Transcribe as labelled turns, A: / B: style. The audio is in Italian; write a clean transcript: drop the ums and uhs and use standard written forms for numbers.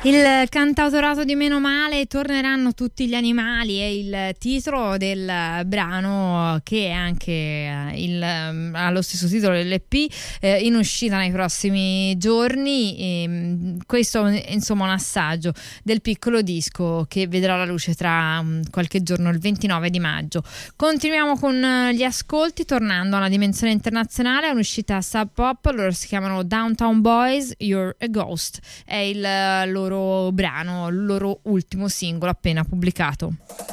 A: Il cantautorato di Meno Male, torneranno tutti gli animali, è il titolo del brano che è anche ha lo stesso titolo dell'EP, in uscita nei prossimi giorni. Questo è insomma un assaggio del piccolo disco che vedrà la luce tra qualche giorno, il 29 di maggio. Continuiamo con gli ascolti, tornando alla dimensione internazionale. È un'uscita Sub Pop, loro si chiamano Downtown Boys, You're a Ghost, è il loro brano, il loro ultimo singolo appena pubblicato.